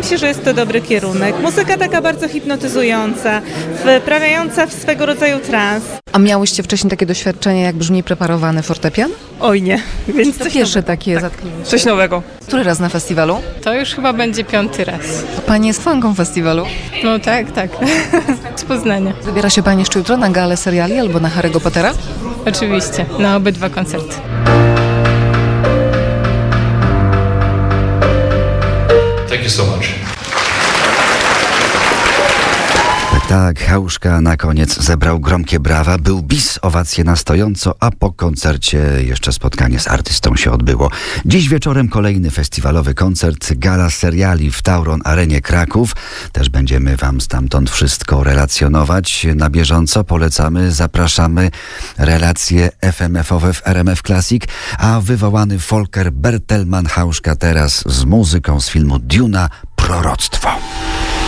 się, że jest to dobry kierunek. Muzyka taka bardzo hipnotyzująca, wprawiająca w swego rodzaju trans. A miałyście wcześniej takie doświadczenie, jak brzmi preparowany fortepian? Oj nie, więc To pierwsze takie zatknięcie. coś nowego. Który raz na festiwalu? To już chyba będzie 5. raz. Pani jest fanką festiwalu. No tak. Z Poznania. Wybiera się Pani jeszcze jutro na galę seriali albo na Harry'ego Pottera? Oczywiście, na obydwa koncerty. Thank you so much. Tak, Hałuszka na koniec zebrał gromkie brawa, był bis, owacje na stojąco, a po koncercie jeszcze spotkanie z artystą się odbyło. Dziś wieczorem kolejny festiwalowy koncert, gala seriali w Tauron Arenie Kraków. Też będziemy Wam stamtąd wszystko relacjonować. Na bieżąco polecamy, zapraszamy. Relacje FMF-owe w RMF Classic, a wywołany Volker Bertelmann Hałuszka teraz z muzyką z filmu Duna Proroctwo.